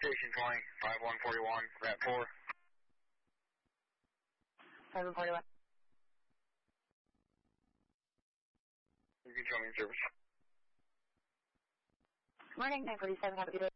Station 20, 5141, Rat 4. 5141. You can show me in service. Morning, 947, have a good day.